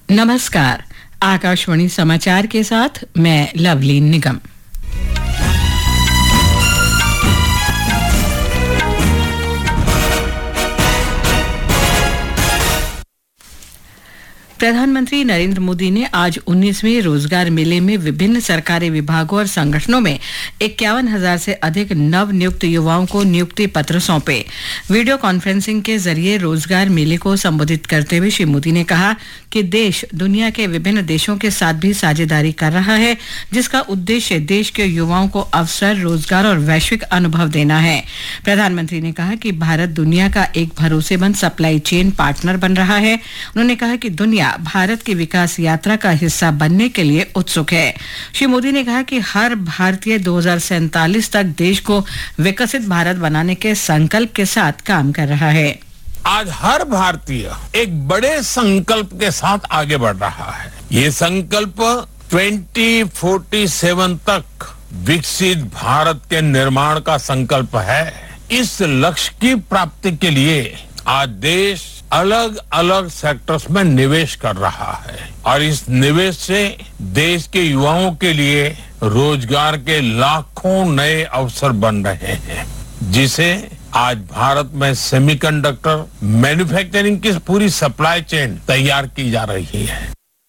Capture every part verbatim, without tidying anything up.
नमस्कार, आकाशवाणी समाचार के साथ मैं लवलीन निगम। प्रधानमंत्री नरेंद्र मोदी ने आज उन्नीसवें रोजगार मेले में विभिन्न सरकारी विभागों और संगठनों में इक्यावन हजार से अधिक नव नियुक्त युवाओं को नियुक्ति पत्र सौंपे। वीडियो कॉन्फ्रेंसिंग के जरिए रोजगार मेले को संबोधित करते हुए श्री मोदी ने कहा कि देश दुनिया के विभिन्न देशों के साथ भी साझेदारी कर रहा है, जिसका उद्देश्य देश के युवाओं को अवसर, रोजगार और वैश्विक अनुभव देना है। प्रधानमंत्री ने कहा कि भारत दुनिया का एक भरोसेमंद सप्लाई चेन पार्टनर बन रहा है। उन्होंने कहा कि दुनिया भारत की विकास यात्रा का हिस्सा बनने के लिए उत्सुक है। श्री मोदी ने कहा कि हर भारतीय दो हज़ार सैंतालीस तक देश को विकसित भारत बनाने के संकल्प के साथ काम कर रहा है। आज हर भारतीय एक बड़े संकल्प के साथ आगे बढ़ रहा है। ये संकल्प ट्वेंटी फोर्टी सेवन तक विकसित भारत के निर्माण का संकल्प है। इस लक्ष्य की प्राप्ति के लिए आज देश अलग अलग सेक्टर्स में निवेश कर रहा है और इस निवेश से देश के युवाओं के लिए रोजगार के लाखों नए अवसर बन रहे हैं, जिसे आज भारत में सेमीकंडक्टर मैन्युफैक्चरिंग की पूरी सप्लाई चेन तैयार की जा रही है।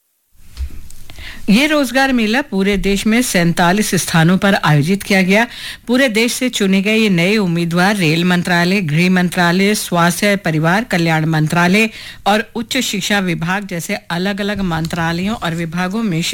ये रोजगार मेला पूरे देश में सैंतालीस स्थानों पर आयोजित किया गया। पूरे देश से चुने गए ये नए उम्मीदवार रेल मंत्रालय, गृह मंत्रालय, स्वास्थ्य परिवार कल्याण मंत्रालय और उच्च शिक्षा विभाग जैसे अलग अलग मंत्रालयों और विभागों में